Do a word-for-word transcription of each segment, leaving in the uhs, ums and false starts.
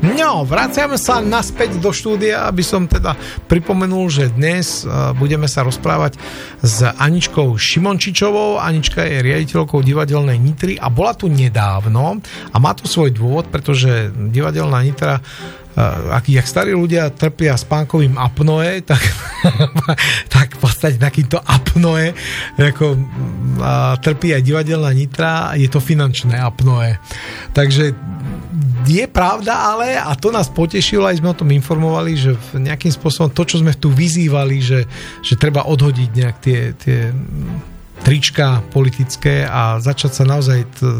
No, vraciame sa naspäť do štúdia, aby som teda pripomenul, že dnes budeme sa rozprávať s Aničkou Šimončičovou. Anička je riaditeľkou divadelnej Nitry a bola tu nedávno a má to svoj dôvod, pretože divadelná Nitra, ak jak starí ľudia trpia spánkovým apnoe, tak, tak v podstate takýmto apnoe ako, trpí aj divadelná Nitra, je to finančné apnoe. Takže je pravda, ale, a to nás potešilo, aj sme o tom informovali, že nejakým spôsobom to, čo sme tu vyzývali, že, že treba odhodiť nejak tie, tie trička politické a začať sa naozaj t-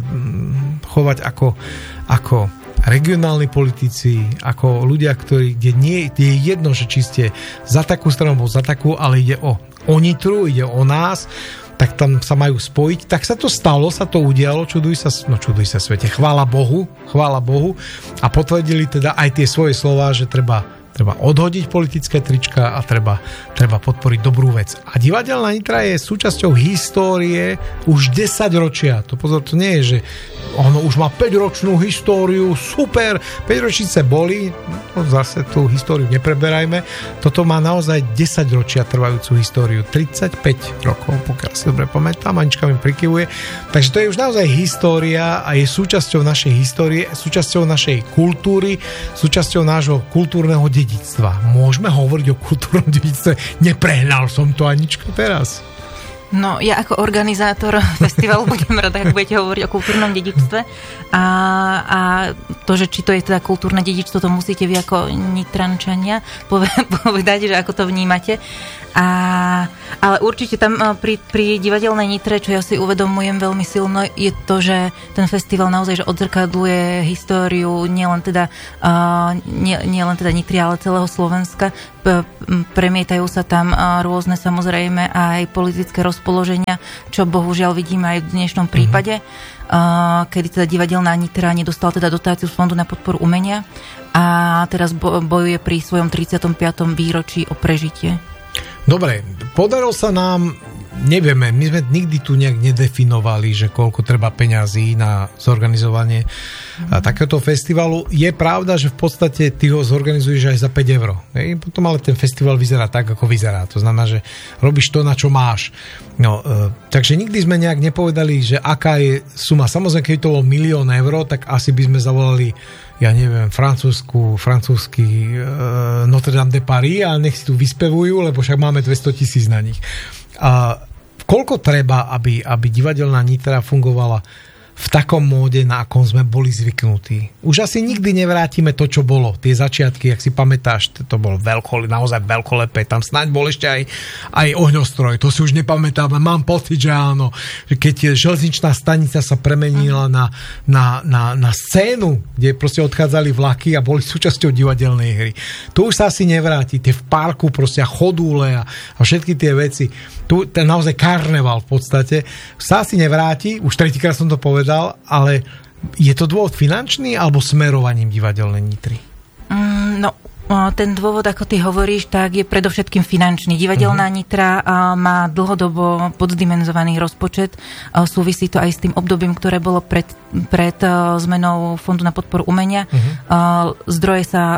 chovať ako, ako regionálni politici, ako ľudia, ktorí, kde nie je jedno, že či ste za takú stranu, alebo za takú, ale ide o, o Nitru, ide o nás, tak tam sa majú spojiť. Tak sa to stalo, sa to udialo, čuduj sa, no čuduj sa svete, chvála Bohu, chvála Bohu a potvrdili teda aj tie svoje slová, že treba, treba odhodiť politické trička a treba, treba podporiť dobrú vec. A divadelná Nitra je súčasťou histórie už desaťročia. To pozor, to nie je, že ono už má päťročnú históriu, super, päťročnice boli, no zase tú históriu nepreberajme, toto má naozaj desaťročia trvajúcu históriu, tridsaťpäť rokov, pokiaľ si dobre pamätám, Anička mi prikyvuje, takže to je už naozaj história a je súčasťou našej histórie, súčasťou našej kultúry, súčasťou nášho kultúrneho dedičstva. Môžeme hovoriť o kultúrnom dedičstve? Neprehnal som to, Anička, teraz. No, ja ako organizátor festivalu budem rada, ak budete hovoriť o kultúrnom dedičstve a, a to, že či to je teda kultúrne dedičstvo, to musíte vy ako Nitrančania povedať, že ako to vnímate. A, ale určite tam pri, pri divadelnej Nitre, čo ja si uvedomujem veľmi silno, je to, že ten festival naozaj že odzrkadluje históriu nielen teda, uh, nie, nie len teda Nitry, ale celého Slovenska. P- premietajú sa tam uh, rôzne samozrejme aj politické rozpoloženia, čo bohužiaľ vidíme aj v dnešnom prípade, uh, kedy teda divadelná Nitra nedostala teda dotáciu z Fondu na podporu umenia a teraz bo- bojuje pri svojom tridsiatom piatom výročí o prežitie. Dobre, podarilo sa nám, nevieme, my sme nikdy tu nejak nedefinovali, že koľko treba peňazí na zorganizovanie mm. takéhoto festivalu. Je pravda, že v podstate ty ho zorganizuješ aj za päť eur. Hej? Potom ale ten festival vyzerá tak, ako vyzerá. To znamená, že robíš to, na čo máš. No, e, takže nikdy sme nejak nepovedali, že aká je suma. Samozrejme, keď to bol milión eur, tak asi by sme zavolali ja neviem, francúzsku, francúzsky e, Notre Dame de Paris a nech si tu vyspevujú, lebo však máme dvesto tisíc na nich. A koľko treba, aby, aby divadelná Nitra fungovala v takom móde, na akom sme boli zvyknutí? Už asi nikdy nevrátime to, čo bolo. Tie začiatky, ak si pamätáš, to bolo veľko, naozaj veľkolepé. Tam snáď bol ešte aj, aj ohňostroj. To si už nepamätám. Mám pocit, že áno. Keď železničná stanica sa premenila na, na, na, na scénu, kde proste odchádzali vlaky a boli súčasťou divadelnej hry. To už sa asi nevráti. Tie v parku proste a chodúle a, a všetky tie veci. Tu ten naozaj karneval v podstate sa asi nevráti. Už tretíkrát som to povedal, ale je to dôvod finančný alebo smerovaním divadelnej Nitry? Mm, no, ten dôvod, ako ty hovoríš, tak je predovšetkým finančný. Divadelná uh-huh. Nitra má dlhodobo poddimenzovaný rozpočet. Súvisí to aj s tým obdobím, ktoré bolo pred, pred zmenou Fondu na podporu umenia. Uh-huh. Zdroje sa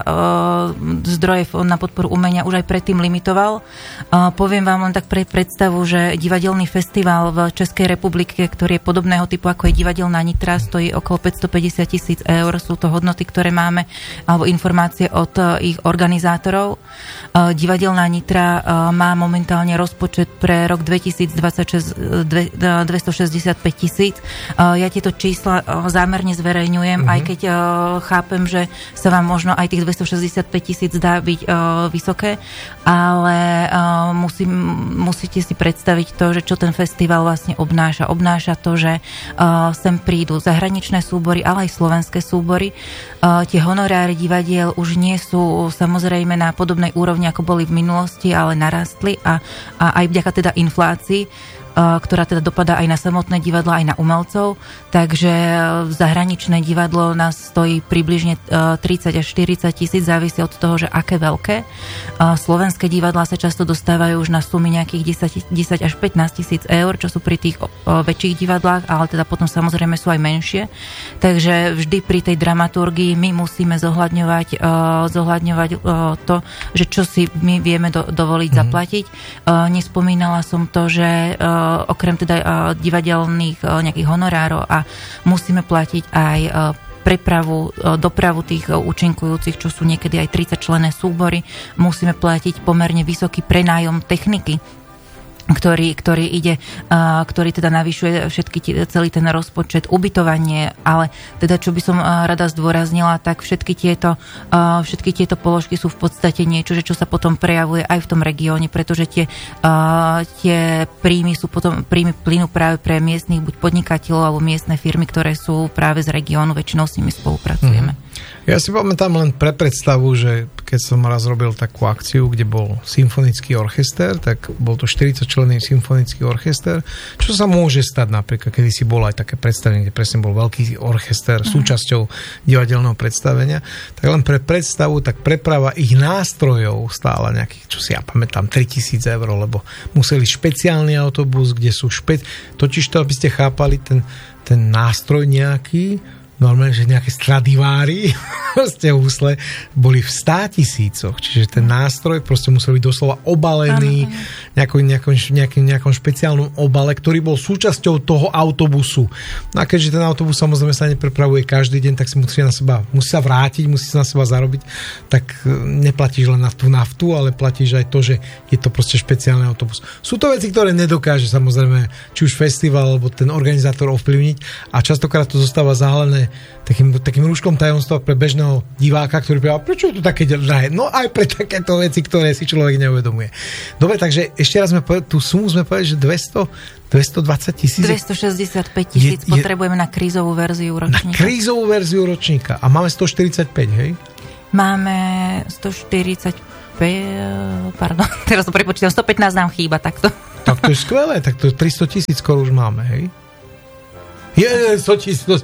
zdroje na podporu umenia už aj predtým limitoval. Poviem vám len tak pre predstavu, že divadelný festival v Českej republike, ktorý je podobného typu ako je divadelná Nitra, stojí okolo päťstopäťdesiat tisíc eur. Sú to hodnoty, ktoré máme, alebo informácie od ich organizátorov. Divadelná Nitra má momentálne rozpočet pre rok dvetisícdvadsaťšesť dvestošesťdesiatpäť tisíc. Ja tieto čísla zámerne zverejňujem, uh-huh. aj keď chápem, že sa vám možno aj tých dvestošesťdesiatpäť tisíc dá byť vysoké, ale musím, musíte si predstaviť to, že čo ten festival vlastne obnáša. Obnáša to, že sem prídu zahraničné súbory, ale aj slovenské súbory. Tie honoráry divadiel už nie sú samozrejme na podobnej úrovni, ako boli v minulosti, ale narastli a, a aj vďaka teda inflácii. ktorá teda dopadá aj na samotné divadlo, aj na umelcov. Takže zahraničné divadlo nás stojí približne tridsať až štyridsať tisíc, závisí od toho, že aké veľké. Slovenské divadlá sa často dostávajú už na sumy nejakých desať až pätnásť tisíc eur, čo sú pri tých väčších divadlách, ale teda potom samozrejme sú aj menšie. Takže vždy pri tej dramaturgii my musíme zohľadňovať, zohľadňovať to, že čo si my vieme do, dovoliť mm. zaplatiť. Nespomínala som to, že okrem teda divadelných nejakých honorárov a musíme platiť aj prepravu, dopravu tých účinkujúcich, čo sú niekedy aj tridsaťčlenné súbory. Musíme platiť pomerne vysoký prenájom techniky, ktorý, ktorý ide, uh, ktorý teda navyšuje všetky, celý ten rozpočet, ubytovanie, ale teda čo by som uh, rada zdôraznila, tak všetky tieto, uh, všetky tieto položky sú v podstate niečo, že čo sa potom prejavuje aj v tom regióne, pretože tie, uh, tie príjmy sú potom, príjmy plynú práve pre miestnych buď podnikateľov alebo miestne firmy, ktoré sú práve z regiónu, väčšinou s nimi spolupracujeme. Mm. Ja si pamätám len pre predstavu, že keď som raz robil takú akciu, kde bol symfonický orchester, tak bol to štyridsaťčlenný symfonický orchester, čo sa môže stať napríklad, kedy si bolo aj také predstavenie, kde presne bol veľký orchester mm. súčasťou divadelného predstavenia, tak len pre predstavu, tak preprava ich nástrojov stála nejakých, čo si ja pamätám, tritisíc eur, lebo museli špeciálny autobus, kde sú špe... Totiž to, aby ste chápali, ten, ten nástroj nejaký, normálne, že nejaké Stradivári proste husle boli v státisícoch, čiže ten nástroj proste musel byť doslova obalený nejakom, nejakom, nejakom, nejakom špeciálnom obale, ktorý bol súčasťou toho autobusu. No a keďže ten autobus samozrejme sa neprepravuje každý deň, tak si musí na seba, musí sa vrátiť, musí sa na seba zarobiť, tak neplatíš len na tú naftu, ale platíš aj to, že je to proste špeciálny autobus. Sú to veci, ktoré nedokáže samozrejme či už festival, alebo ten organizátor ovplyvniť a častokrát to zostáva zahalené takým, takým rúškom tajomstva pre bežného diváka, ktorý povie, prečo je to také drahé? No aj pre takéto veci, ktoré si človek neuvedomuje. Dobre, takže ešte raz sme povedali, tú sumu sme povedali, že dvesto, dvestodvadsať tisíc. dvestošesťdesiatpäť tisíc potrebujeme na krízovú verziu ročníka. Na krízovú verziu ročníka. A máme stoštyridsaťpäť, hej? Máme stoštyridsaťpäť, pardon, teraz to prepočítam, stopätnásť nám chýba takto. Tak to je skvelé, tak to tristo tisíc skoro už máme, hej? Je, sto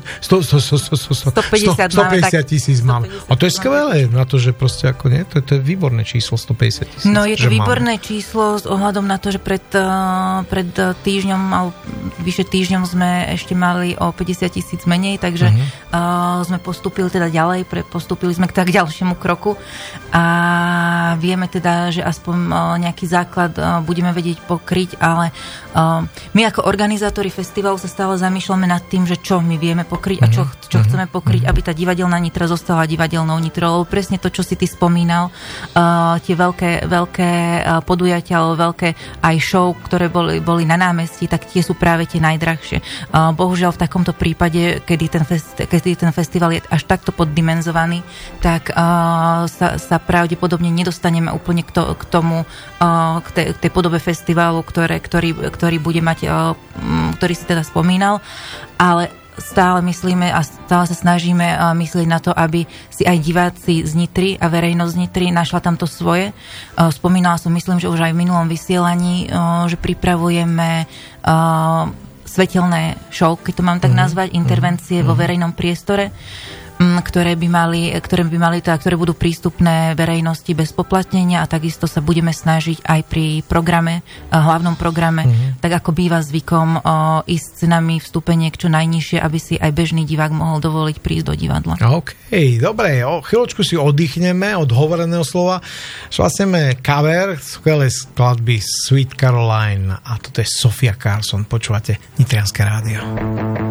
päťdesiat tisíc mám. A to je skvelé na to, že proste ako nie, to, to je výborné číslo, stopäťdesiat tisíc. No je to výborné máme. Číslo s ohľadom na to, že pred, uh, pred týždňom, alebo vyše týždňom sme ešte mali o päťdesiat tisíc menej, takže uh-huh. uh, sme postúpili teda ďalej, pre, postúpili sme k tak ďalšiemu kroku a vieme teda, že aspoň uh, nejaký základ uh, budeme vedieť pokryť, ale uh, my ako organizátori festivalu sa stále zamýšľame na tým, že čo my vieme pokryť a čo, čo chceme pokryť, aby tá divadelná Nitra zostala divadelnou Nitrou. Lebo presne to, čo si ty spomínal, uh, tie veľké, veľké uh, podujatia, alebo veľké aj show, ktoré boli, boli na námestí, tak tie sú práve tie najdrahšie. Uh, bohužiaľ v takomto prípade, kedy ten, fest, kedy ten festival je až takto poddimenzovaný, tak uh, sa, sa pravdepodobne nedostaneme úplne k, to, k tomu, uh, k, tej, k tej podobe festivalu, ktoré, ktorý, ktorý bude mať, uh, ktorý si teda spomínal. Ale stále myslíme a stále sa snažíme myslieť na to, aby si aj diváci z Nitry a verejnosť z Nitry našla tam to svoje. Spomínala som, myslím, že už aj v minulom vysielaní, že pripravujeme svetelné show, keď to mám tak nazvať, intervencie vo verejnom priestore, ktoré by mali, ktoré by mali teda, ktoré budú prístupné verejnosti bez poplatnenia a takisto sa budeme snažiť aj pri programe, hlavnom programe, mm-hmm. tak ako býva zvykom, o, ísť s cenami vstupeniek čo najnižšie, aby si aj bežný divák mohol dovoliť prísť do divadla. OK, dobre, o chvíľočku si oddychneme od hovoreného slova. Šlasneme cover skvelé skladby Sweet Caroline a toto je Sofia Carson. Počúvate Nitrianske rádio.